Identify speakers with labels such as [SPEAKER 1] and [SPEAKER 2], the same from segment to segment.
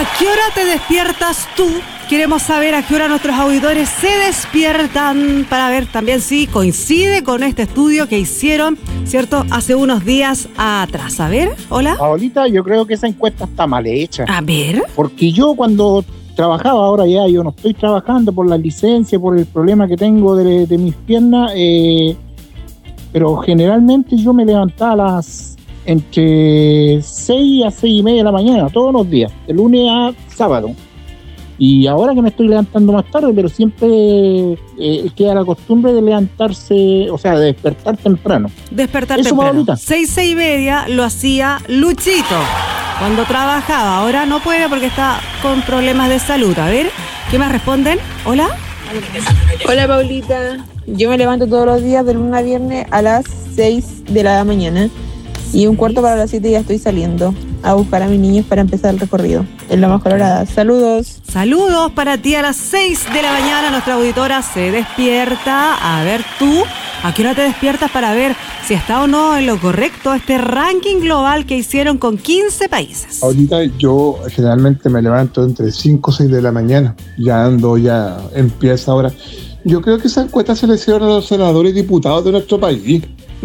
[SPEAKER 1] ¿A qué hora te despiertas tú? Queremos saber a qué hora nuestros auditores se despiertan para ver también si coincide con este estudio que hicieron, ¿cierto? Hace unos días atrás. A ver, hola.
[SPEAKER 2] Paolita, yo creo que esa encuesta está mal hecha.
[SPEAKER 1] A ver.
[SPEAKER 2] Porque yo cuando trabajaba, ahora ya yo no estoy trabajando por la licencia, por el problema que tengo de mis piernas, pero generalmente yo me levantaba entre 6 a 6 y media de la mañana, todos los días, de lunes a sábado. Y ahora que me estoy levantando más tarde, pero siempre queda la costumbre de levantarse, o sea, de despertar temprano.
[SPEAKER 1] Despertar temprano. 6 y media lo hacía Luchito cuando trabajaba. Ahora no puede porque está con problemas de salud. A ver, ¿qué más responden? ¿Hola?
[SPEAKER 3] Hola, Paulita. Yo me levanto todos los días de lunes a viernes a las 6 de la mañana. Y 1/4 para las 7 ya estoy saliendo a buscar a mis niños para empezar el recorrido en Lomas Coloradas. Saludos.
[SPEAKER 1] Saludos para ti a las 6 de la mañana. Nuestra auditora se despierta. A ver tú, ¿a qué hora te despiertas para ver si está o no en lo correcto este ranking global que hicieron con 15 países?
[SPEAKER 4] Ahorita yo generalmente me levanto entre 5 o 6 de la mañana. Ya empieza ahora. Yo creo que esa encuesta se le hicieron a los senadores y diputados de nuestro país.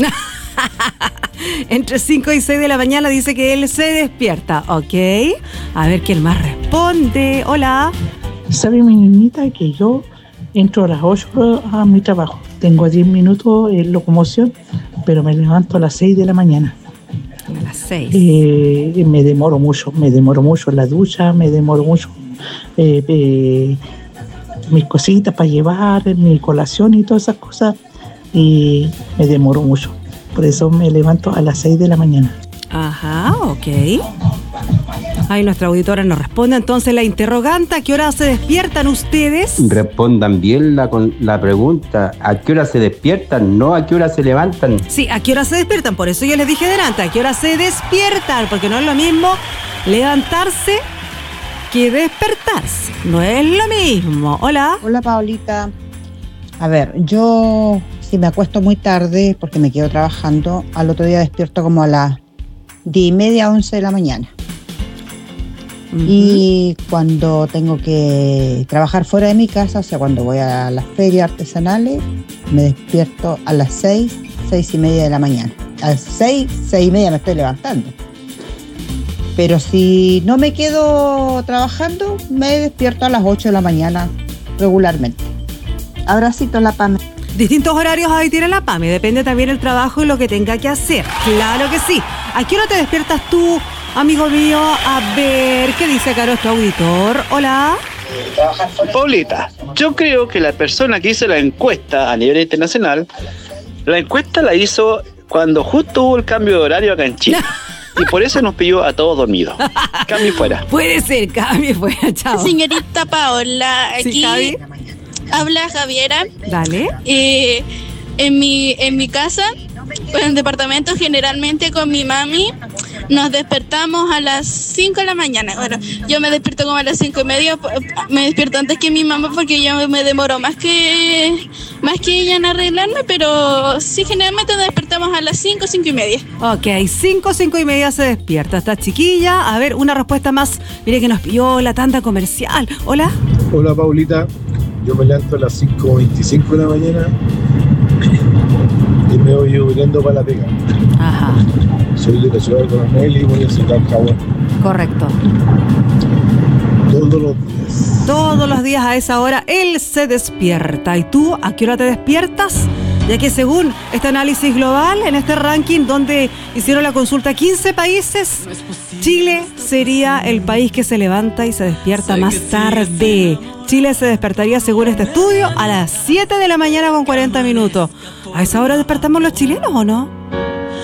[SPEAKER 1] Entre 5 y 6 de la mañana dice que él se despierta, ¿ok? A ver quién más responde. Hola.
[SPEAKER 5] ¿Sabe mi niñita que yo entro a las 8 a mi trabajo? Tengo 10 minutos en locomoción, pero me levanto a las 6 de la mañana.
[SPEAKER 1] A las 6.
[SPEAKER 5] Me demoro mucho en la ducha, me demoro mucho mis cositas para llevar, mi colación y todas esas cosas, y me demoro mucho. Por eso me levanto a las 6 de la mañana.
[SPEAKER 1] Ajá, ok. Ahí nuestra auditora nos responde. Entonces la interrogante, ¿a qué hora se despiertan ustedes?
[SPEAKER 6] Respondan bien la pregunta. ¿A qué hora se despiertan? No, ¿a qué hora se levantan?
[SPEAKER 1] Sí, ¿a qué hora se despiertan? Por eso yo les dije delante, ¿a qué hora se despiertan? Porque no es lo mismo levantarse que despertarse. No es lo mismo. Hola.
[SPEAKER 7] Hola, Paulita. A ver, yo si me acuesto muy tarde porque me quedo trabajando, al otro día despierto como a las 10:30, 11 de la mañana. Uh-huh. Y cuando tengo que trabajar fuera de mi casa, o sea, cuando voy a las ferias artesanales, me despierto a las 6, 6 y media de la mañana. A las 6, 6 y media me estoy levantando. Pero si no me quedo trabajando, me despierto a las 8 de la mañana regularmente. Abracito, la PAME.
[SPEAKER 1] Distintos horarios ahí tiene la PAME, depende también el trabajo y lo que tenga que hacer. Claro que sí. ¿A qué hora te despiertas tú, amigo mío? A ver, ¿qué dice acá nuestro auditor? Hola.
[SPEAKER 8] Paulita, yo creo que la persona que hizo la encuesta a nivel internacional, la encuesta la hizo cuando justo hubo el cambio de horario acá en Chile. Y por eso nos pilló a todos dormidos. Cambie fuera.
[SPEAKER 1] Puede ser, cambie fuera, chao.
[SPEAKER 9] Señorita Paola, aquí
[SPEAKER 1] ¿sí, Javi?
[SPEAKER 9] Habla Javiera.
[SPEAKER 1] Dale.
[SPEAKER 9] En mi casa, en el departamento, generalmente con mi mami, nos despertamos a las 5 de la mañana. Bueno, yo me despierto como a las 5 y media, me despierto antes que mi mamá porque yo me demoro más que ella en arreglarme, pero sí, generalmente nos despertamos a las 5, 5 y media.
[SPEAKER 1] Ok, 5 y media se despierta esta chiquilla. A ver, una respuesta más. Mire que nos pilló la tanda comercial. Hola.
[SPEAKER 4] Hola, Paulita. Yo me levanto a las 5:25 de la mañana y me voy yendo para la pega.
[SPEAKER 1] Ajá.
[SPEAKER 4] Soy de la ciudad de Coronel y voy a sacar jabón.
[SPEAKER 1] Correcto.
[SPEAKER 4] Todos los días.
[SPEAKER 1] Todos los días a esa hora él se despierta. ¿Y tú a qué hora te despiertas? Ya que según este análisis global, en este ranking donde hicieron la consulta a 15 países, Chile sería el país que se levanta y se despierta más tarde. Chile se despertaría, según este estudio, a las 7 de la mañana con 40 minutos. ¿A esa hora despertamos los chilenos o no?